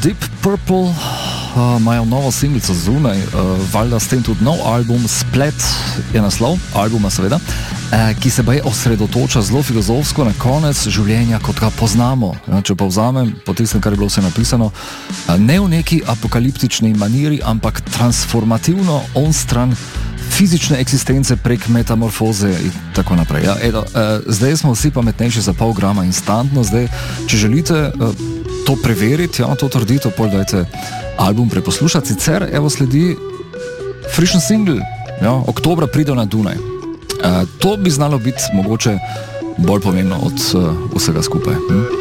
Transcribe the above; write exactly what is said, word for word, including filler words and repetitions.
Deep Purple uh, imajo novo singlico zunaj, uh, valjda s tem tudi nov album, Splet je naslov, albuma seveda, uh, ki se baje osredotoča zelo filozofsko na konec življenja, kot ga poznamo. Ja, če pa vzamem, po tistem, kar je bilo vse napisano, uh, ne v neki apokaliptični maniri, ampak transformativno onstran fizične eksistence prek metamorfoze in tako naprej. Ja, edo, uh, zdaj smo vsi pametnejši za pol grama instantno, zdaj, če želite uh, to preveriti, ja, to trdito, pol dajte album preposlušati, sicer evo sledi frišen single, ja, oktobra pride na Dunaj. Uh, to bi znalo biti mogoče bolj pomembno od uh, vsega skupaj. Hm?